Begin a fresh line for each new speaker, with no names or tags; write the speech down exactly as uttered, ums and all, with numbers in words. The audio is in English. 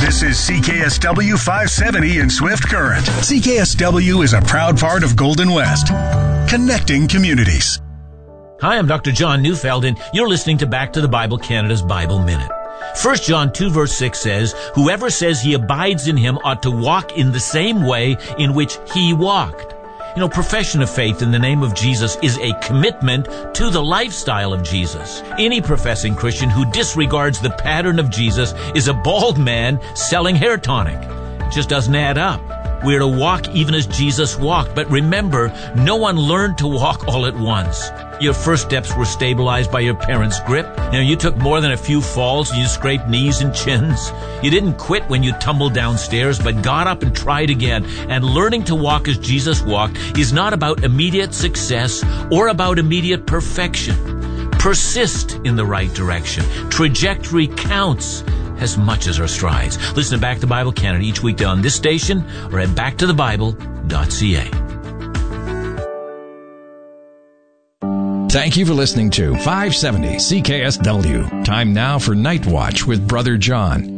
This is C K S W five seventy in Swift Current. C K S W is a proud part of Golden West, connecting communities.
Hi, I'm Doctor John Neufeld, and you're listening to Back to the Bible Canada's Bible Minute. First John two verse six says, "Whoever says he abides in him ought to walk in the same way in which he walked." You know, profession of faith in the name of Jesus is a commitment to the lifestyle of Jesus. Any professing Christian who disregards the pattern of Jesus is a bald man selling hair tonic. It just doesn't add up. We're to walk even as Jesus walked. But remember, no one learned to walk all at once. Your first steps were stabilized by your parents' grip. You know, you took more than a few falls and you scraped knees and chins. You didn't quit when you tumbled downstairs, but got up and tried again. And learning to walk as Jesus walked is not about immediate success or about immediate perfection. Persist in the right direction. Trajectory counts as much as our strides. Listen to Back to Bible Canada each weekday on this station or at back to the bible dot c a.
Thank you for listening to five seventy C K S W. Time now for Night Watch with Brother John.